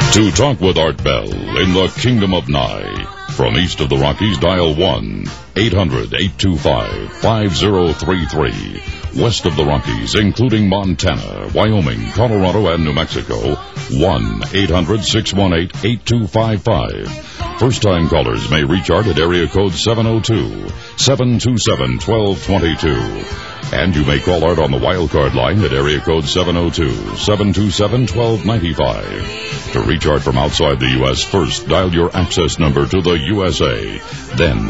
To talk with Art Bell in the Kingdom of Nye. From east of the Rockies, dial 1-800-825-5033. West of the Rockies, including Montana, Wyoming, Colorado, and New Mexico, 1-800-618-8255. First-time callers may reach Art at area code 702-727-1222. And you may call Art on the wildcard line at area code 702-727-1295. To reach Art from outside the U.S., first dial your access number to the USA. Then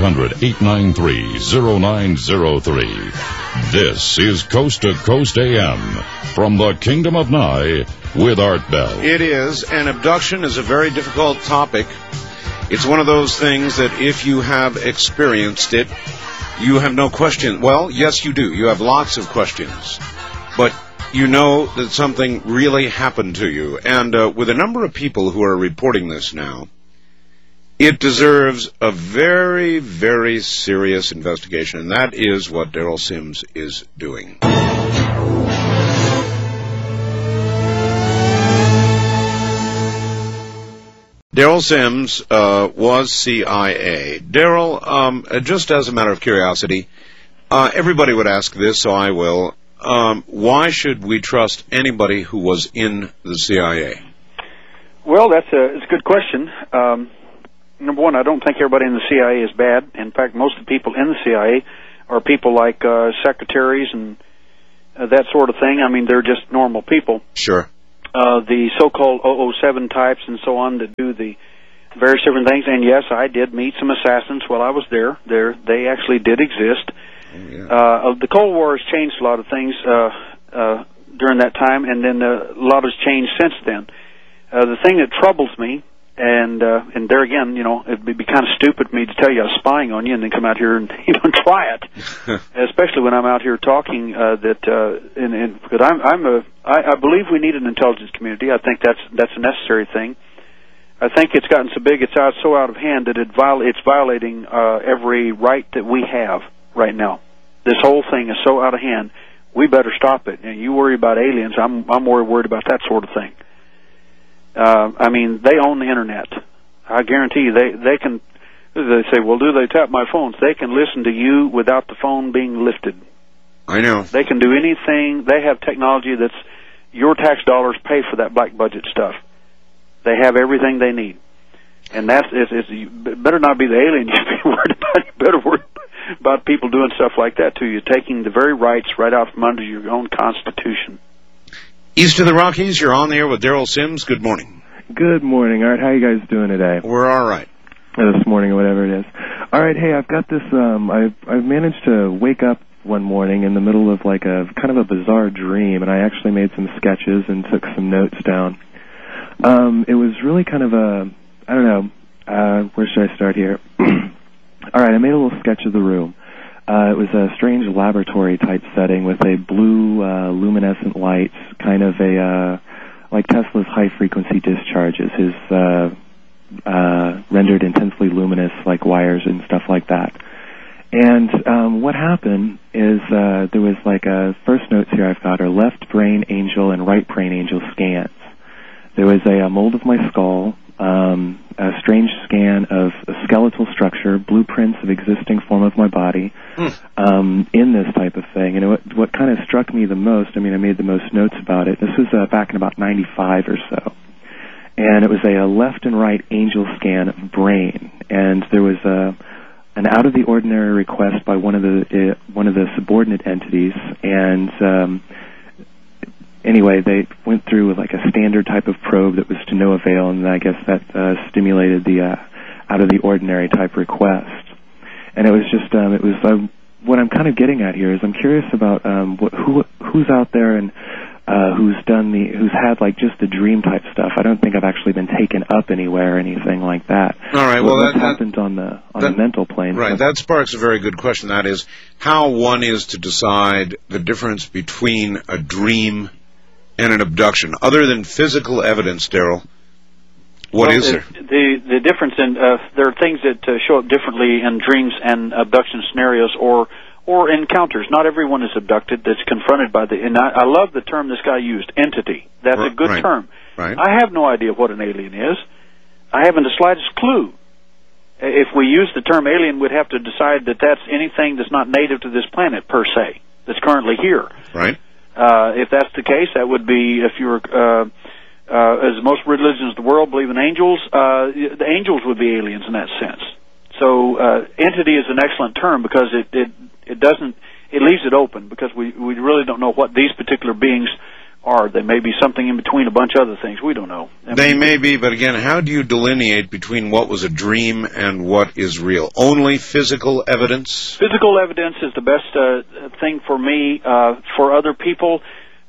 800-893-0903. This is Coast to Coast AM from the Kingdom of Nye with Art Bell. It is, and abduction is a very difficult topic. It's one of those things that if you have experienced it, you have no question. Well, yes, you do. You have lots of questions. But you know that something really happened to you. And with a number of people who are reporting this now, it deserves a very, very serious investigation. And that is what Daryl Sims is doing. Daryl Sims was CIA. Daryl, just as a matter of curiosity, everybody would ask this, so I will. Why should we trust anybody who was in the CIA? Well, it's a good question. Number one, I don't think everybody in the CIA is bad. In fact, most of the people in the CIA are people like secretaries and that sort of thing. I mean, they're just normal people. Sure. The so-called 007 types and so on that do the various different things. And yes, I did meet some assassins while I was there. They actually did exist. Yeah. The Cold War has changed a lot of things during that time, and then a lot has changed since then. The thing that troubles me, and there again, you know, it'd be kind of stupid for me to tell you I was spying on you and then come out here and even try it, especially when I'm out here talking because I believe we need an intelligence community. I think that's a necessary thing. I think it's gotten so big, it's so out of hand that it's violating every right that we have right now. This whole thing is so out of hand. We better stop it. And you worry about aliens. I'm more worried about that sort of thing. I mean, they own the internet. I guarantee you, they can. They say, well, do they tap my phones? They can listen to you without the phone being lifted. I know. They can do anything. They have technology that's your tax dollars pay for that black budget stuff. They have everything they need, and you better not be the alien you be worried about. You better worry about people doing stuff like that to you, taking the very rights right out from under your own Constitution. East of the Rockies, you're on the air with Daryl Sims. Good morning. Good morning, Art. How you guys doing today? We're all right. This morning or whatever it is. All right, hey, I've got this, I've managed to wake up one morning in the middle of like a kind of a bizarre dream, and I actually made some sketches and took some notes down. It was really kind of I don't know, where should I start here? All right, I made a little sketch of the room. It was a strange laboratory-type setting with a blue luminescent light, kind of like Tesla's high-frequency discharges, his rendered intensely luminous, like wires and stuff like that. And what happened is there was like first notes here I've got are left brain angel and right brain angel scans. There was a mold of my skull, a strange scan of a skeletal structure, blueprints of existing form of my body in this type of thing. And what kind of struck me the most, I mean, I made the most notes about it. This was back in about 95 or so. And it was a left and right angel scan of brain. And there was an out-of-the-ordinary request by one of the subordinate entities. And anyway, they went through with like a standard type of probe that was to no avail, and I guess that stimulated the out-of-the-ordinary type request. And it was just, what I'm kind of getting at here is I'm curious about who's out there and who's had like just the dream type stuff. I don't think I've actually been taken up anywhere or anything like that. All right, well, what happened on the mental plane? Right, that sparks a very good question. That is how one is to decide the difference between a dream and an abduction, other than physical evidence, Daryl. What is there? The difference in there are things that show up differently in dreams and abduction scenarios, or or encounters. Not everyone is abducted that's confronted by the... And I love the term this guy used, entity. That's a good term. Right. I have no idea what an alien is. I haven't the slightest clue. If we use the term alien, we'd have to decide that that's anything that's not native to this planet, per se, that's currently here. Right. If that's the case, that would be, if you were... as most religions of the world believe in angels, the angels would be aliens in that sense. So entity is an excellent term because it leaves it open, because we really don't know what these particular beings are. They may be something in between a bunch of other things. We don't know. They may be, but again, how do you delineate between what was a dream and what is real? Only physical evidence? Physical evidence is the best thing for me. For other people,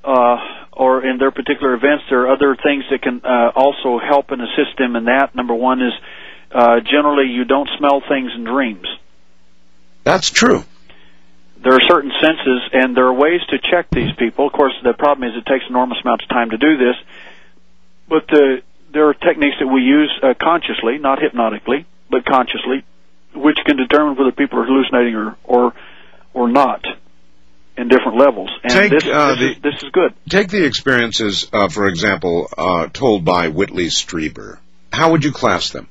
or in their particular events, there are other things that can also help and assist them in that. Number one is generally you don't smell things in dreams. That's true. There are certain senses, and there are ways to check these people. Of course, the problem is it takes enormous amounts of time to do this. But there are techniques that we use consciously, not hypnotically, but consciously, which can determine whether people are hallucinating or not in different levels. And this is good. Take the experiences, for example, told by Whitley Strieber. How would you class them?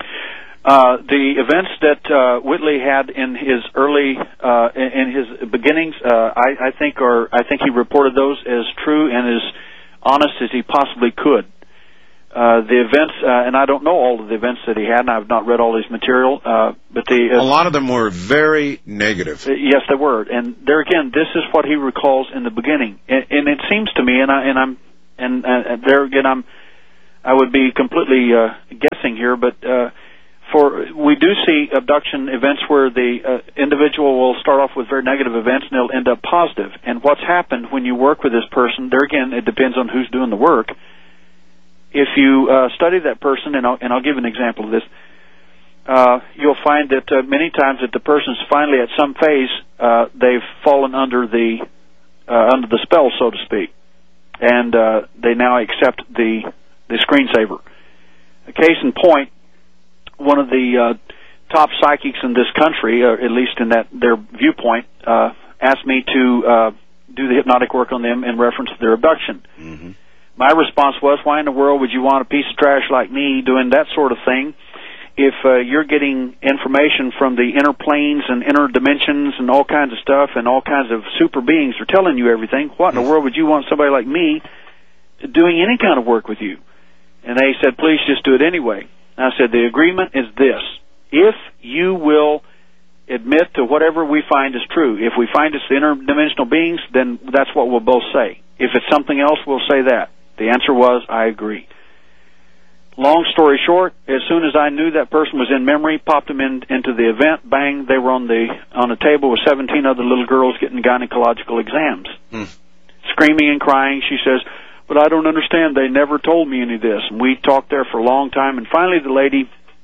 The events that Whitley had in his early, in his beginnings, I think he reported those as true and as honest as he possibly could. The events, and I don't know all of the events that he had, and I've not read all his material, but a lot of them were very negative. Yes, they were, and there again, this is what he recalls in the beginning, and it seems to me, there again, I would be completely guessing here, but we do see abduction events where the individual will start off with very negative events and they'll end up positive. And what's happened when you work with this person, there again, it depends on who's doing the work. If you study that person, and I'll give an example of this, you'll find that many times that the person's finally at some phase, they've fallen under the spell, so to speak, and they now accept the screensaver. A case in point, one of the top psychics in this country, or at least in their viewpoint, asked me to do the hypnotic work on them in reference to their abduction. Mm-hmm. My response was, why in the world would you want a piece of trash like me doing that sort of thing if you're getting information from the inner planes and inner dimensions and all kinds of stuff, and all kinds of super beings are telling you everything? What in the world would you want somebody like me doing any kind of work with you? And they said, please just do it anyway. And I said, the agreement is this: if you will admit to whatever we find is true, if we find it's the interdimensional beings, then that's what we'll both say. If it's something else, we'll say that. The answer was, I agree. Long story short, as soon as I knew that person was in memory, popped them into the event, bang, they were on a table with 17 other little girls getting gynecological exams. Screaming and crying. She says, but I don't understand. They never told me any of this. And we talked there for a long time, and finally the lady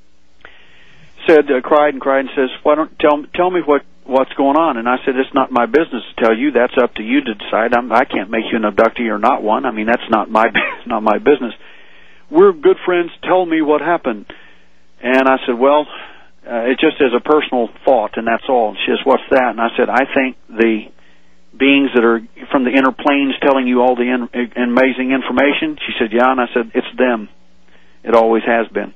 said, cried and says, why don't tell me what's going on? And I said, it's not my business to tell you. That's up to you to decide. I can't make you an abductee or not one. I mean, that's not my business. We're good friends. Tell me what happened. And I said, well, it just is a personal thought, and that's all. And she says, what's that? And I said, I think the beings that are from the inner planes telling you all the amazing information. She said, yeah. And I said, it's them. It always has been.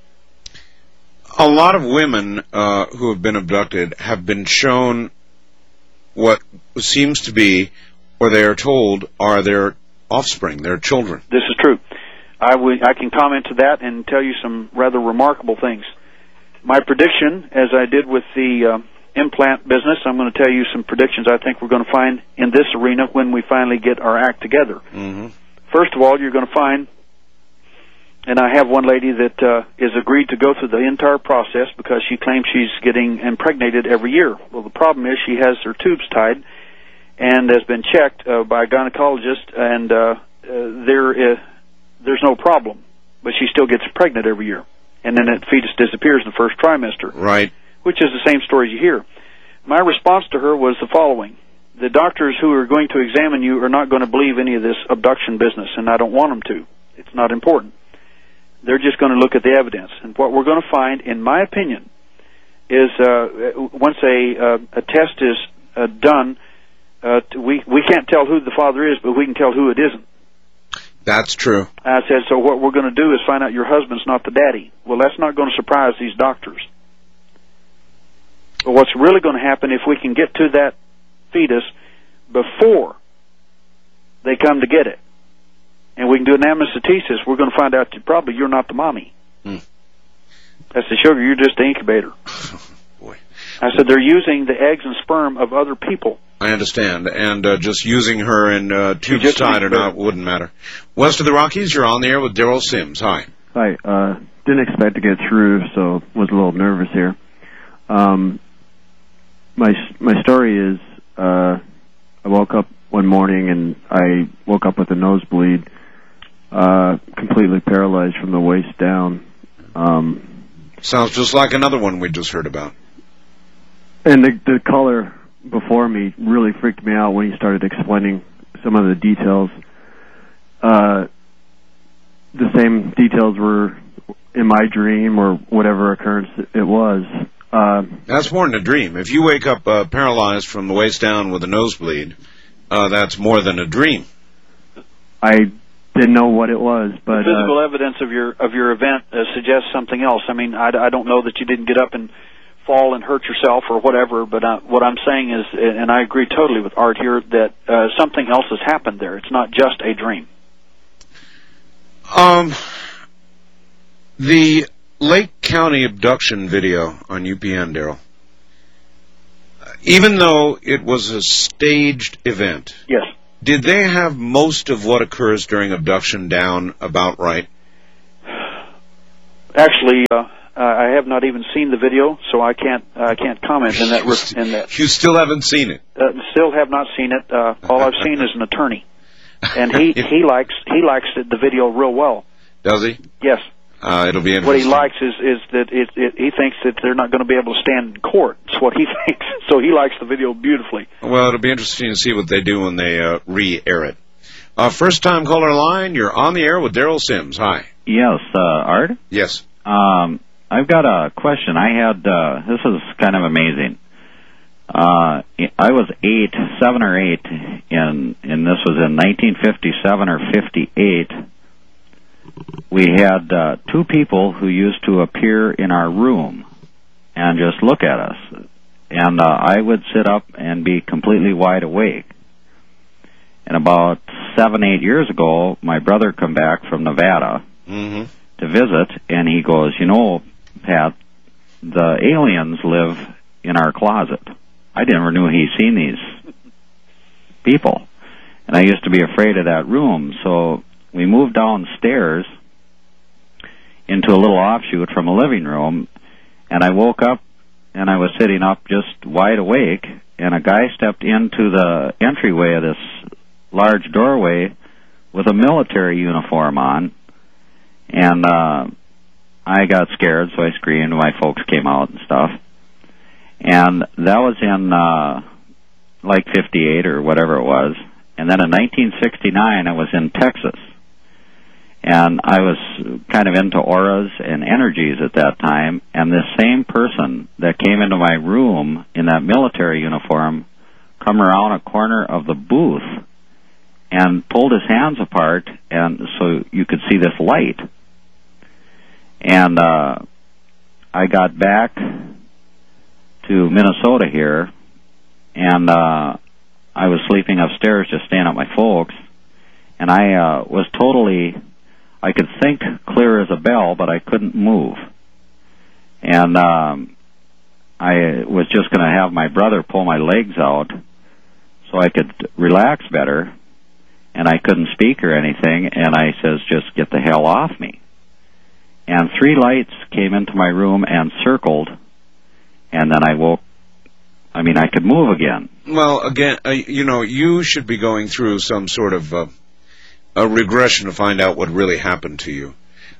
A lot of women who have been abducted have been shown what seems to be, or they are told, are their offspring, their children. This is true. I can comment to that and tell you some rather remarkable things. My prediction, as I did with the implant business, I'm going to tell you some predictions I think we're going to find in this arena when we finally get our act together. Mm-hmm. First of all, you're going to find, and I have one lady that is agreed to go through the entire process because she claims she's getting impregnated every year. Well, the problem is she has her tubes tied and has been checked by a gynecologist, and there's no problem, but she still gets pregnant every year, and then the fetus disappears in the first trimester. Right. Which is the same story you hear. My response to her was the following: the doctors who are going to examine you are not going to believe any of this abduction business, and I don't want them to. It's not important. They're just going to look at the evidence. And what we're going to find, in my opinion, is once a test is done. We can't tell who the father is, but we can tell who it isn't. That's true. I said, so what we're going to do is find out your husband's not the daddy. Well, that's not going to surprise these doctors. But what's really going to happen if we can get to that fetus before they come to get it, and we can do an amniocentesis, we're going to find out that probably you're not the mommy. That's the sugar. You're just the incubator. Boy. I said they're using the eggs and sperm of other people. I understand, and just using her in tubes tied or not wouldn't matter. West of the Rockies, you're on the air with Daryl Sims. Hi. Hi. Didn't expect to get through, so was a little nervous here. My story is I woke up one morning and I woke up with a nosebleed, completely paralyzed from the waist down. Sounds just like another one we just heard about. And the caller before me really freaked me out when he started explaining some of the details. The same details were in my dream or whatever occurrence it was. That's more than a dream. If you wake up paralyzed from the waist down with a nosebleed, that's more than a dream. I didn't know what it was, but the physical evidence of your event suggests something else. I mean, I don't know that you didn't get up and fall and hurt yourself or whatever, but what I'm saying is, and I agree totally with Art here, that something else has happened there. It's not just a dream. The Lake County abduction video on UPN, Daryl, even though it was a staged event, yes, did they have most of what occurs during abduction down about right? Actually, I have not even seen the video, so I can't comment in that. You still haven't seen it? Still have not seen it. All I've seen is an attorney, and he likes the video real well. Does he? Yes. It'll be interesting. What he likes is that he thinks that they're not going to be able to stand in court. That's what he thinks. So he likes the video beautifully. Well, it'll be interesting to see what they do when they re-air it. First-time caller line, you're on the air with Daryl Sims. Hi. Yes, Art? Yes. I've got a question. I had, this is kind of amazing. I was 7 or 8, and this was in 1957 or 58. We had 2 people who used to appear in our room and just look at us. And I would sit up and be completely wide awake. And about 7, 8 years ago, my brother come back from Nevada to visit, and he goes, you know, Pat, the aliens live in our closet. I never knew he'd seen these people. And I used to be afraid of that room, so we moved downstairs into a little offshoot from a living room, and I woke up, and I was sitting up just wide awake, and a guy stepped into the entryway of this large doorway with a military uniform on, and I got scared, so I screamed. My folks came out and stuff. And that was in, like 58 or whatever it was. And then in 1969, I was in Texas. And I was kind of into auras and energies at that time. And this same person that came into my room in that military uniform come around a corner of the booth and pulled his hands apart, and so you could see this light. And I got back to Minnesota here, and I was sleeping upstairs just staying at my folks, and I was totally, I could think clear as a bell, but I couldn't move. And I was just going to have my brother pull my legs out so I could relax better, and I couldn't speak or anything, and I says, just get the hell off me. And 3 lights came into my room and circled, and then I woke. I mean, I could move again. Well, again, you know, you should be going through some sort of a regression to find out what really happened to you.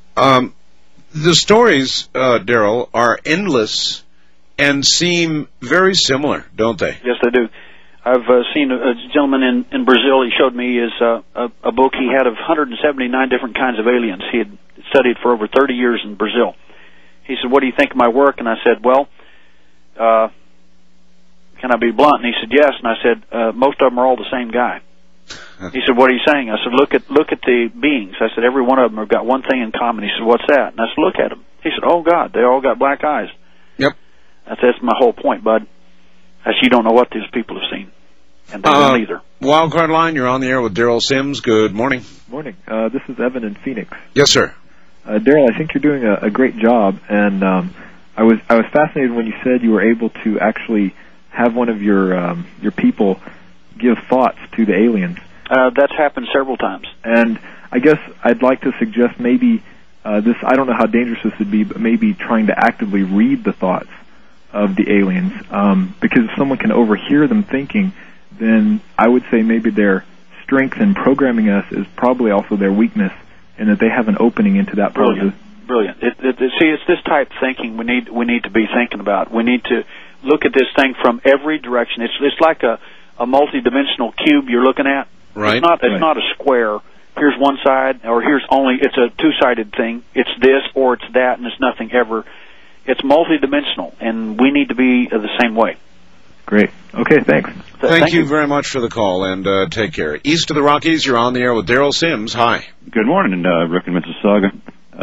The stories, Daryl, are endless and seem very similar, don't they? Yes, they do. I've seen a gentleman in Brazil. He showed me a book he had of 179 different kinds of aliens. He had studied for over 30 years in Brazil. He said, what do you think of my work? And I said, well, can I be blunt? And he said, yes. And I said, most of them are all the same guy. He said, what are you saying? I said, look at the beings. I said, every one of them have got one thing in common. He said, what's that? And I said, look at them. He said, oh, God, they all got black eyes. Yep. That's my whole point, bud. I said, you don't know what these people have seen. And they don't either. Wildcard Line, you're on the air with Daryl Sims. Good morning. Morning. This is Evan in Phoenix. Yes, sir. Daryl, I think you're doing a great job, and I was fascinated when you said you were able to actually have one of your people give thoughts to the aliens. That's happened several times. And I guess I'd like to suggest maybe this, I don't know how dangerous this would be, but maybe trying to actively read the thoughts of the aliens. Because if someone can overhear them thinking, then I would say maybe their strength in programming us is probably also their weakness, and that they have an opening into that part of the... Brilliant. See, it's this type of thinking we need to be thinking about. We need to look at this thing from every direction. It's like a multi-dimensional cube you're looking at. Right. It's not a square. Here's one side, or it's a two-sided thing. It's this or it's that, and it's nothing ever. It's multi-dimensional, and we need to be the same way. Great. Okay, thanks. Thank you very much for the call, and take care. East of the Rockies, you're on the air with Daryl Sims. Hi. Good morning, Rick in Mississauga.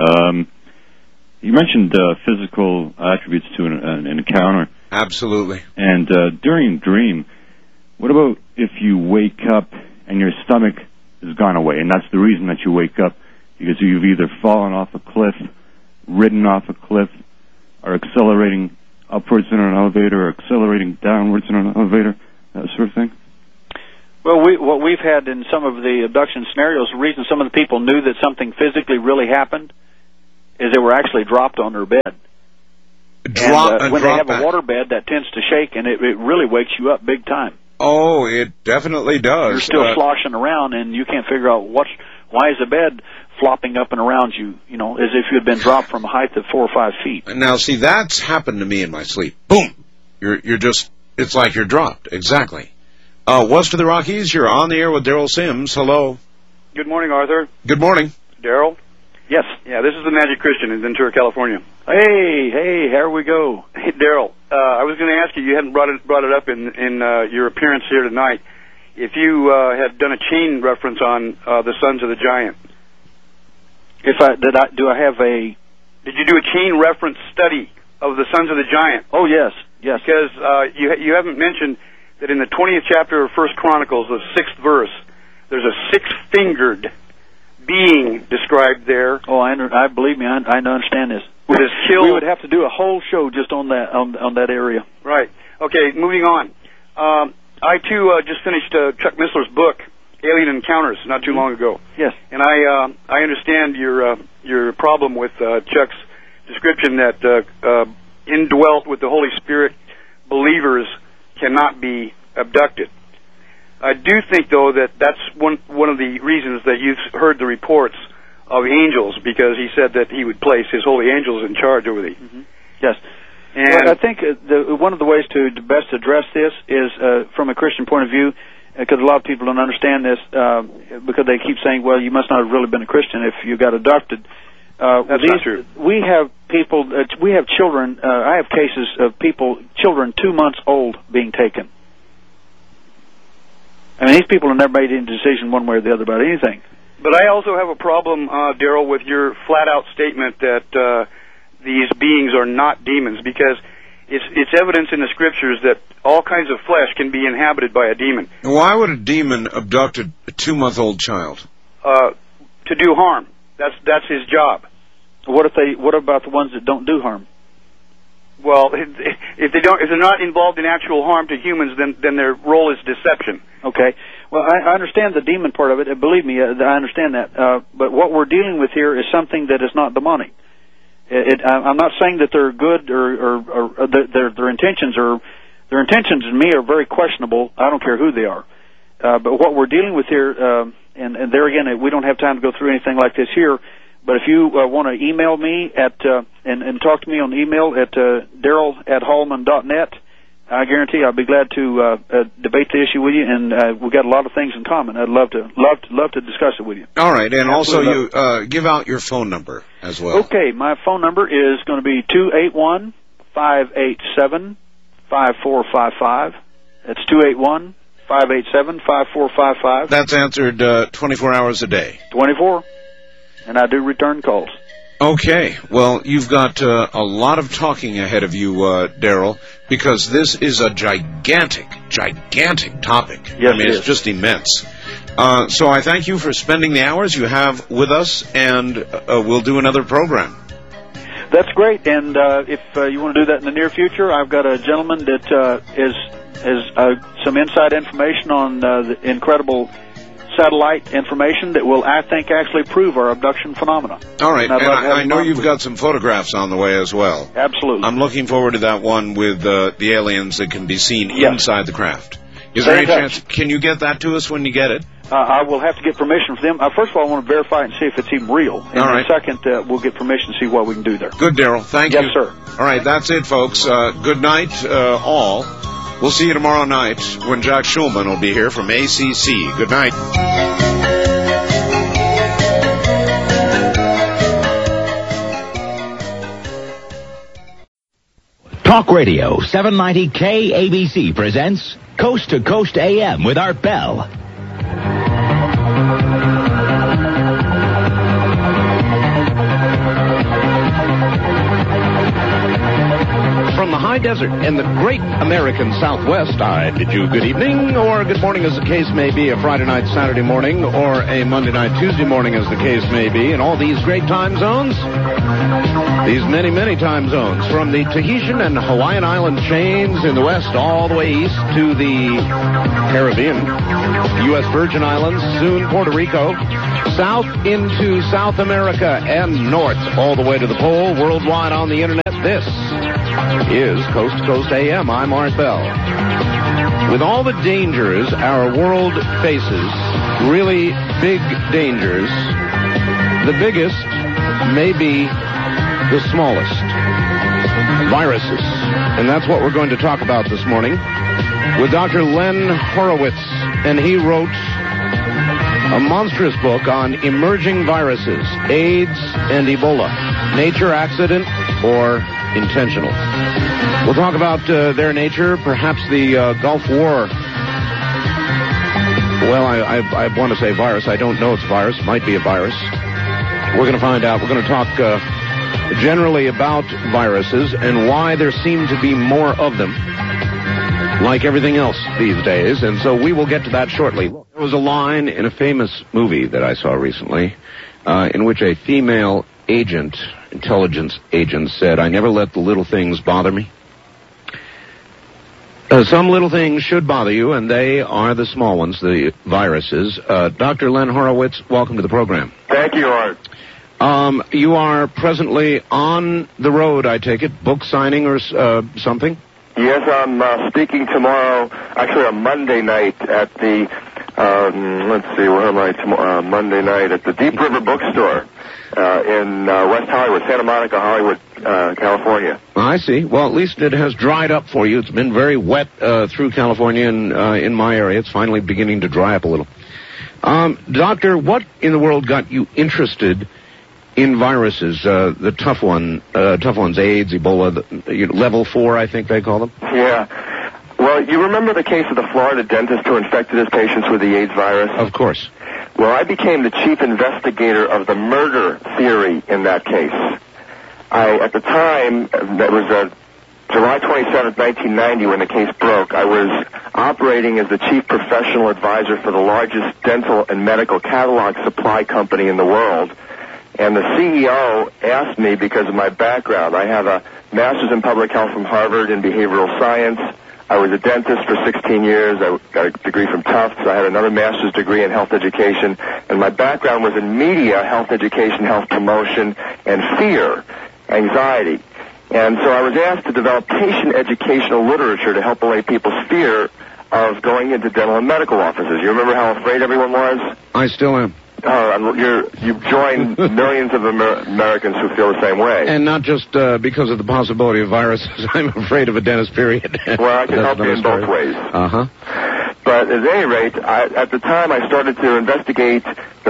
You mentioned physical attributes to an encounter. Absolutely. And during a dream, what about if you wake up and your stomach has gone away, and that's the reason that you wake up, because you've either fallen off a cliff, ridden off a cliff, or accelerating upwards in an elevator, or accelerating downwards in an elevator, that sort of thing? Well, what we've had in some of the abduction scenarios, the reason some of the people knew that something physically really happened is they were actually dropped on their bed. When they have a water bed, that tends to shake, and it really wakes you up big time. Oh, it definitely does. You're still sloshing around, and you can't figure out why is the bed flopping up and around you, as if you had been dropped from a height of 4 or 5 feet. Now, see, that's happened to me in my sleep. Boom! You're just, it's like you're dropped. Exactly. West of the Rockies, you're on the air with Daryl Sims. Hello. Good morning, Arthur. Good morning. Daryl? Yes. Yeah, this is the Magic Christian in Ventura, California. Hey, here we go. Hey, Daryl, I was going to ask you hadn't brought it up in your appearance here tonight, if you had done a chain reference on the Sons of the Giant. Did you do a chain reference study of the Sons of the Giant? Oh, yes. Because you haven't mentioned that in the 20th chapter of 1 Chronicles, the 6th verse, there's a 6-fingered being described there. Oh, I believe me, I understand this. We would have to do a whole show just on that area. Right. Okay, moving on. I, too, just finished Chuck Missler's book, Alien Encounters, not too long ago. Yes. And I understand your problem with Chuck's description that indwelt with the Holy Spirit believers cannot be abducted. I do think, though, that that's one of the reasons that you've heard the reports of angels, because he said that he would place his holy angels in charge over the... Mm-hmm. Yes. And I think one of the ways to best address this is from a Christian point of view, because a lot of people don't understand this, because they keep saying, well, you must not have really been a Christian if you got abducted. That's not true. We have people, we have children, I have cases of children 2 months old being taken. I mean, these people have never made any decision one way or the other about anything. But I also have a problem, Daryl, with your flat-out statement that these beings are not demons, because it's evidence in the Scriptures that all kinds of flesh can be inhabited by a demon. Why would a demon abduct a 2-month-old child? To do harm. That's his job. What about the ones that don't do harm? Well, if they're not involved in actual harm to humans, then their role is deception. Okay. Well, I understand the demon part of it. Believe me, I understand that. But what we're dealing with here is something that is not demonic. I'm not saying that they're good or their intentions to me are very questionable. I don't care who they are. But what we're dealing with here, and there again, we don't have time to go through anything like this here. But if you want to email me and talk to me on email at Daryl@Hallman.net, I guarantee I'll be glad to debate the issue with you, and we've got a lot of things in common. I'd love to discuss it with you. All right, and absolutely. Also you give out your phone number as well. Okay, my phone number is going to be 281-587-5455. It's 281-587-5455. That's answered 24 hours a day. 24. And I do return calls. Okay. Well, you've got a lot of talking ahead of you, Daryl, because this is a gigantic topic. Yes, I mean, it's just immense. So I thank you for spending the hours you have with us, and we'll do another program. That's great, and if you want to do that in the near future, I've got a gentleman that has some inside information on the incredible satellite information that will, I think, actually prove our abduction phenomena. All right, and I know you've got some photographs on the way as well. Absolutely. I'm looking forward to that one with the aliens that can be seen inside the craft. Is there any chance? Can you get that to us when you get it? I will have to get permission from them. First of all, I want to verify it and see if it's even real. And all right. Second, we'll get permission to see what we can do there. Good, Daryl. Thank you. Yes, sir. All right, that's it, folks. Good night, all. We'll see you tomorrow night when Jack Schulman will be here from ACC. Good night. Talk Radio 790 KABC presents Coast to Coast AM with Art Bell. From the high desert and the great American Southwest, I bid you good evening, or good morning as the case may be, a Friday night, Saturday morning, or a Monday night, Tuesday morning as the case may be, in all these great time zones, these many, many time zones, from the Tahitian and Hawaiian island chains in the west all the way east to the Caribbean, U.S. Virgin Islands, soon Puerto Rico, south into South America, and north all the way to the pole, worldwide on the internet. This is Coast to Coast AM. I'm Art Bell. With all the dangers our world faces, really big dangers, the biggest may be the smallest. Viruses. And that's what we're going to talk about this morning with Dr. Len Horowitz. And he wrote a monstrous book on emerging viruses, AIDS and Ebola, nature, accident, or intentional. We'll talk about their nature, perhaps the Gulf War. Well, I want to say virus. I don't know it's a virus. It might be a virus. We're going to find out. We're going to talk generally about viruses and why there seem to be more of them, like everything else these days. And so we will get to that shortly. There was a line in a famous movie that I saw recently in which a female intelligence agent said, "I never let the little things bother me." Some little things should bother you, and they are the small ones, the viruses. Dr. Len Horowitz, welcome to the program. Thank you, Art. You are presently on the road, I take it, book signing or something? Yes, I'm speaking tomorrow, actually on Monday night at the, Monday night at the Deep River Bookstore in West Hollywood, Santa Monica, Hollywood, California. I see. Well, at least it has dried up for you. It's been very wet through California and in my area. It's finally beginning to dry up a little. Doctor, what in the world got you interested in viruses, the tough ones, AIDS, Ebola, level 4, I think they call them? Yeah. Well, you remember the case of the Florida dentist who infected his patients with the AIDS virus? Of course. Well, I became the chief investigator of the murder theory in that case. At the time, that was July 27th, 1990, when the case broke, I was operating as the chief professional advisor for the largest dental and medical catalog supply company in the world. And the CEO asked me, because of my background, I have a master's in public health from Harvard in behavioral science. I was a dentist for 16 years. I got a degree from Tufts. I had another master's degree in health education. And my background was in media, health education, health promotion, and fear, anxiety. And so I was asked to develop patient educational literature to help allay people's fear of going into dental and medical offices. You remember how afraid everyone was? I still am. You've joined millions of Americans who feel the same way. And not just because of the possibility of viruses. I'm afraid of a dentist, period. Well, I can help you in both ways. Uh-huh. But at any rate, at the time I started to investigate the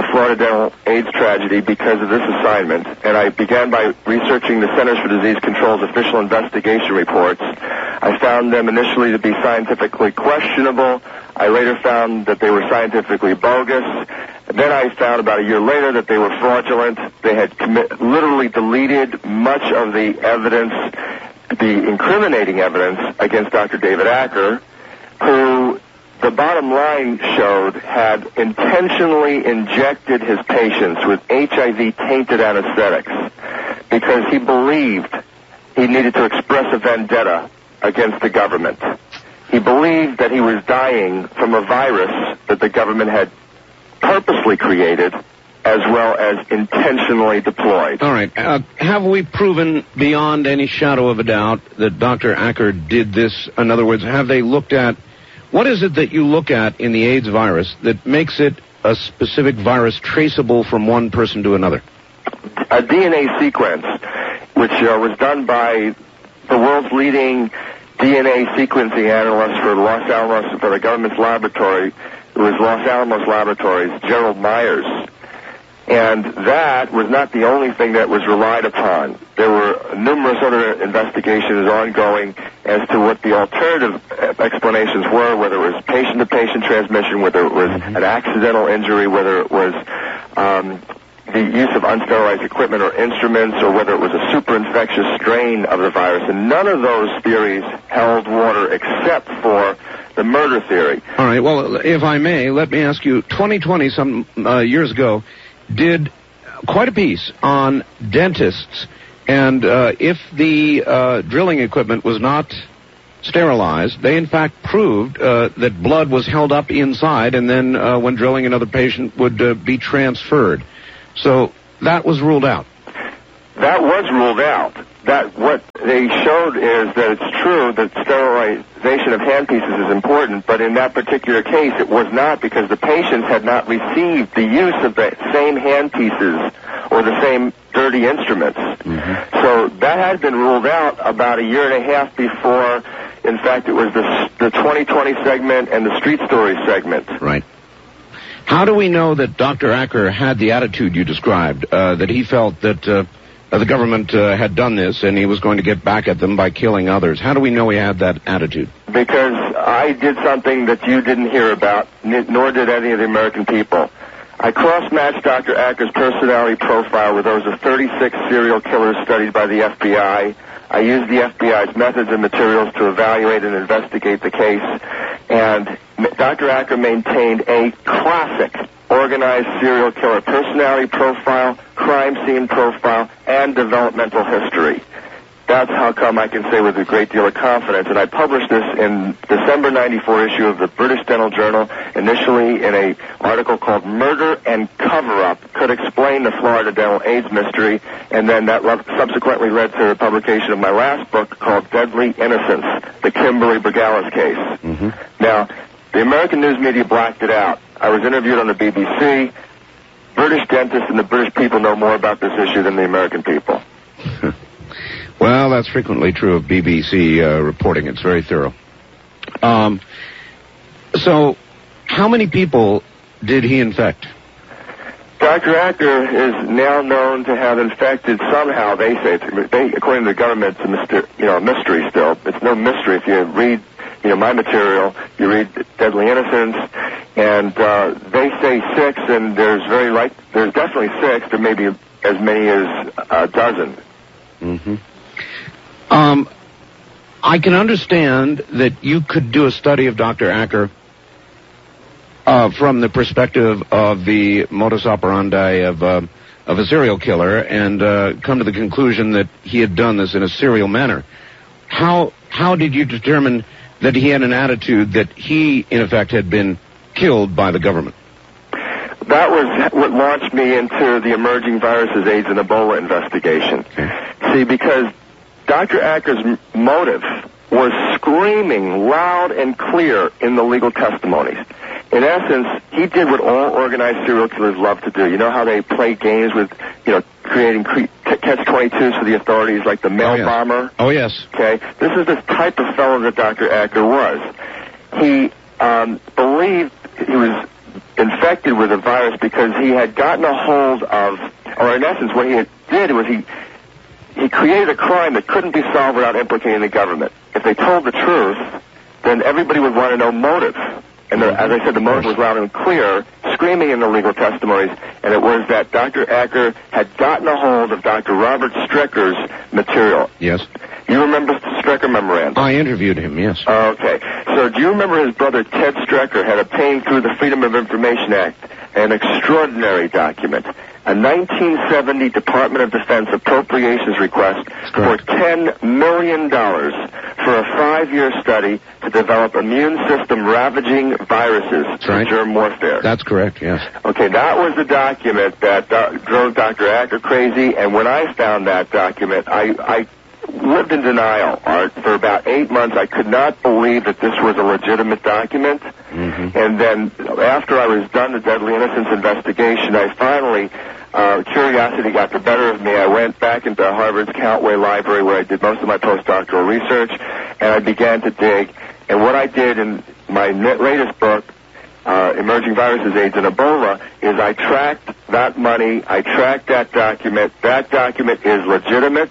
Florida Dental AIDS tragedy because of this assignment, and I began by researching the Centers for Disease Control's official investigation reports. I found them initially to be scientifically questionable. I later found that they were scientifically bogus. Then I found about a year later that they were fraudulent. They had literally deleted much of the evidence, the incriminating evidence against Dr. David Acker, who the bottom line showed had intentionally injected his patients with HIV-tainted anesthetics because he believed he needed to express a vendetta against the government. He believed that he was dying from a virus that the government had purposely created as well as intentionally deployed. All right. Have we proven beyond any shadow of a doubt that Dr. Acker did this? In other words, have they looked at, what is it that you look at in the AIDS virus that makes it a specific virus traceable from one person to another? A DNA sequence, which was done by the world's leading DNA sequencing analyst for the government's laboratory. It was Los Alamos Laboratories, Gerald Myers. And that was not the only thing that was relied upon. There were numerous other investigations ongoing as to what the alternative explanations were, whether it was patient-to-patient transmission, whether it was an accidental injury, whether it was the use of unsterilized equipment or instruments, or whether it was a super-infectious strain of the virus. And none of those theories held water except for the murder theory. All right. Well, if I may, let me ask you, 2020, some years ago, did quite a piece on dentists, and if the drilling equipment was not sterilized, they in fact proved that blood was held up inside, and then when drilling, another patient would be transferred. So that was ruled out. That was ruled out. That what they showed is that it's true that sterilization of handpieces is important, but in that particular case it was not, because the patients had not received the use of the same handpieces or the same dirty instruments. So that had been ruled out about a year and a half before, in fact, it was the 2020 segment and the Street Story segment. Right. How do we know that Dr. Acker had the attitude you described, that he felt that the government had done this and he was going to get back at them by killing others? How do we know he had that attitude? Because I did something that you didn't hear about, nor did any of the American people. I cross-matched Dr. Acker's personality profile with those of 36 serial killers studied by the FBI. I used the FBI's methods and materials to evaluate and investigate the case, and Dr. Acker maintained a classic organized serial killer personality profile, crime scene profile, and developmental history. That's how come I can say with a great deal of confidence. And I published this in December 94 issue of the British Dental Journal, initially in an article called Murder and Cover-Up Could Explain the Florida Dental AIDS Mystery, and then that subsequently led to the publication of my last book called Deadly Innocence, the Kimberly Bergalis case. Now, the American news media blacked it out. I was interviewed on the BBC. British dentists and the British people know more about this issue than the American people. Well, that's frequently true of BBC reporting. It's very thorough. So, how many people did he infect? Dr. Acker is now known to have infected somehow, they say. According to the government, it's a mystery still. It's no mystery. If you read my material, you read Deadly Innocence, and they say 6, and there's definitely 6. There may be as many as a dozen. I can understand that you could do a study of Dr. Acker from the perspective of the modus operandi of a serial killer and come to the conclusion that he had done this in a serial manner. How did you determine that he had an attitude that he, in effect, had been killed by the government? That was what launched me into the emerging viruses, AIDS, and Ebola investigation. See, because Dr. Acker's motive was screaming loud and clear in the legal testimonies. In essence, he did what all organized serial killers love to do. You know how they play games with, creating catch-22s for the authorities, like the mail bomber? Oh, yes. Okay. This is the type of fellow that Dr. Acker was. He believed he was infected with a virus because he had gotten a hold of, or in essence, what he did was he created a crime that couldn't be solved without implicating the government. If they told the truth, then everybody would want to know motive. And as I said, the motive was loud and clear, screaming in the legal testimonies, and it was that Dr. Acker had gotten a hold of Dr. Robert Strecker's material. Yes. You remember the Strecker memorandum? I interviewed him, yes. Okay. So do you remember his brother Ted Strecker had obtained through the Freedom of Information Act an extraordinary document, a 1970 Department of Defense appropriations request for $10 million for a 5-year study to develop immune system ravaging viruses for germ warfare. That's correct, yes. Okay, that was the document that drove Dr. Acker crazy, and when I found that document, I lived in denial, Art, for about 8 months. I could not believe that this was a legitimate document. And then after I was done the Deadly Innocence investigation, I finally, curiosity got the better of me. I went back into Harvard's Countway Library where I did most of my postdoctoral research, and I began to dig. And what I did in my latest book, Emerging Viruses, AIDS, and Ebola, is I tracked that money, I tracked that document. That document is legitimate.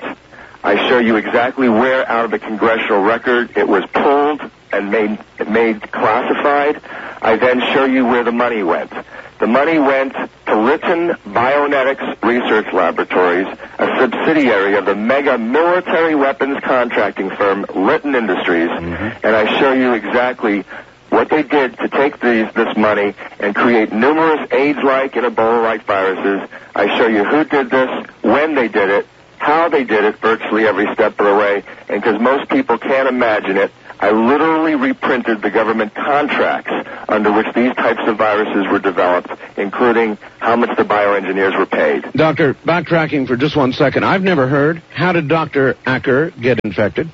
I show you exactly where out of the congressional record it was pulled and made classified. I then show you where the money went. The money went to Lytton Bionetics Research Laboratories, a subsidiary of the mega military weapons contracting firm Lytton Industries, and I show you exactly what they did to take this money and create numerous AIDS-like and Ebola-like viruses. I show you who did this, when they did it, how they did it virtually every step of the way, and because most people can't imagine it, I literally reprinted the government contracts under which these types of viruses were developed, including how much the bioengineers were paid. Doctor, backtracking for just 1 second, I've never heard, how did Dr. Acker get infected?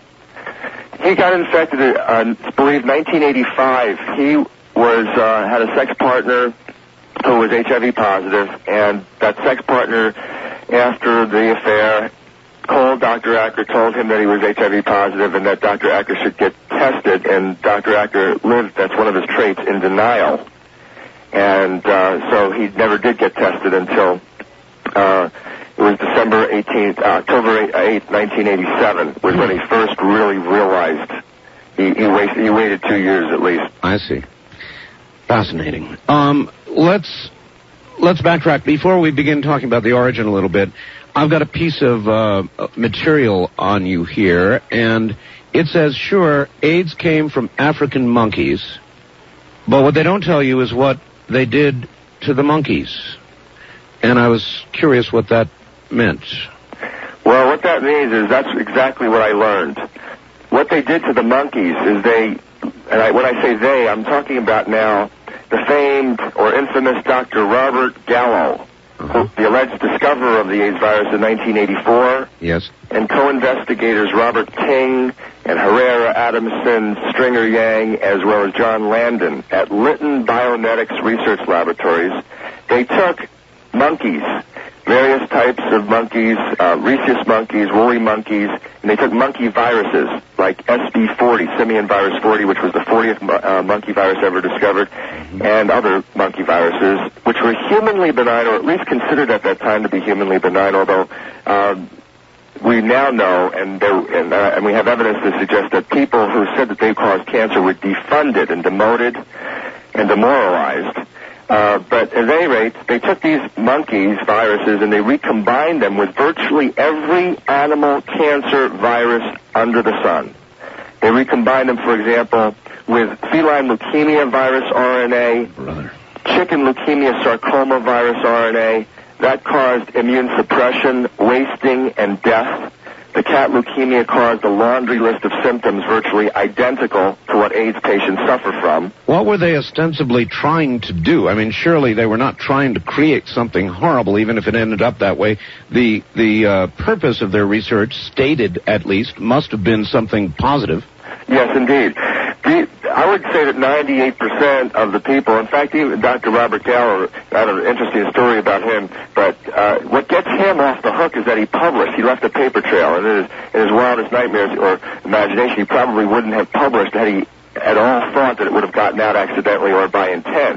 He got infected, it's believed, 1985. He was had a sex partner who was HIV positive, and that sex partner, after the affair, called Dr. Acker, told him that he was HIV positive and that Dr. Acker should get tested, and Dr. Acker lived, that's one of his traits, in denial. And so he never did get tested until it was October 8th, 1987, was when he first really realized he waited 2 years at least. I see. Fascinating. Let's backtrack. Before we begin talking about the origin a little bit, I've got a piece of material on you here, and it says, sure, AIDS came from African monkeys, but what they don't tell you is what they did to the monkeys. And I was curious what that meant. Well, what that means is that's exactly what I learned. What they did to the monkeys is when I say they, I'm talking about now the famed or infamous Dr. Robert Gallo, the alleged discoverer of the AIDS virus in 1984. Yes. And co-investigators Robert King and Herrera Adamson, Stringer Yang, as well as John Landon at Lytton Bionetics Research Laboratories. They took monkeys, various types of monkeys, rhesus monkeys, woolly monkeys, and they took monkey viruses like SB40, simian virus 40, which was the 40th monkey virus ever discovered, and other monkey viruses, which were humanly benign, or at least considered at that time to be humanly benign, although we now know, and we have evidence to suggest that people who said that they caused cancer were defunded and demoted and demoralized. But at any rate, they took these monkeys, viruses, and they recombined them with virtually every animal cancer virus under the sun. They recombined them, for example, with feline leukemia virus RNA, chicken leukemia sarcoma virus RNA. That caused immune suppression, wasting, and death. The cat leukemia caused a laundry list of symptoms virtually identical to what AIDS patients suffer from. What were they ostensibly trying to do? I mean, surely they were not trying to create something horrible, even if it ended up that way. The purpose of their research, stated at least, must have been something positive. Yes, indeed. I would say that 98% of the people, in fact, even Dr. Robert Gallo, I have an interesting story about him, but what gets him off the hook is that he published. He left a paper trail, and in his wildest nightmares or imagination, he probably wouldn't have published had he at all thought that it would have gotten out accidentally or by intent.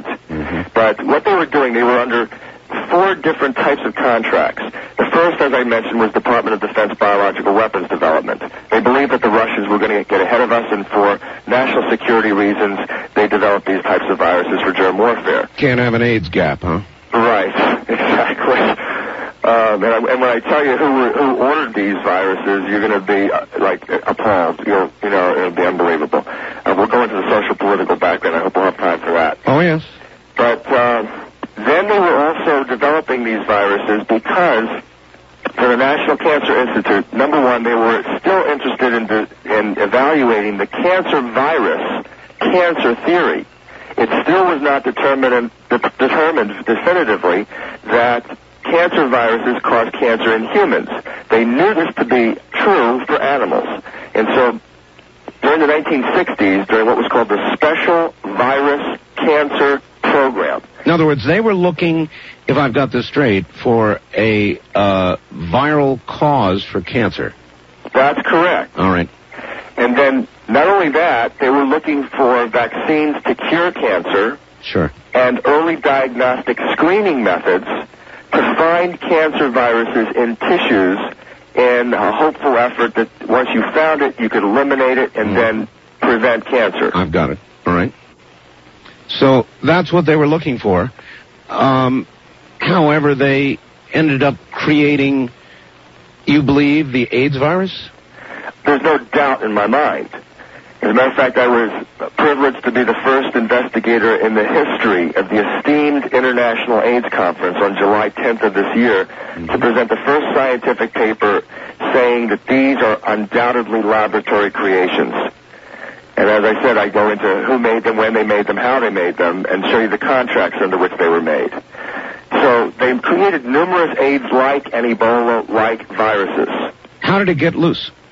But what they were doing, they were under 4 different types of contracts. The first, as I mentioned, was Department of Defense Biological Weapons Development. They believed that the Russians were going to get ahead of us, and for national security reasons, they developed these types of viruses for germ warfare. Can't have an AIDS gap, huh? Right, exactly. And when I tell you who ordered these viruses, you're going to be appalled. It'll be unbelievable. We'll go into the social political background. I hope we'll have time for that. Oh yes. But then they were also developing these viruses because for the National Cancer Institute, number one, they were still interested in evaluating the cancer virus, cancer theory. It still was not determined definitively that cancer viruses cause cancer in humans. They knew this to be true for animals. And so during the 1960s, during what was called the Special Virus Cancer Program. In other words, they were looking, if I've got this straight, for a viral cause for cancer. That's correct. All right. And then not only that, they were looking for vaccines to cure cancer. Sure. And early diagnostic screening methods to find cancer viruses in tissues in a hopeful effort that once you found it, you could eliminate it and then prevent cancer. I've got it. All right. So that's what they were looking for. However, they ended up creating, you believe, the AIDS virus? There's no doubt in my mind. As a matter of fact, I was privileged to be the first investigator in the history of the esteemed International AIDS Conference on July 10th of this year to present the first scientific paper saying that these are undoubtedly laboratory creations. And as I said, I go into who made them, when they made them, how they made them, and show you the contracts under which they were made. So they created numerous AIDS-like and Ebola-like viruses. How did it get loose?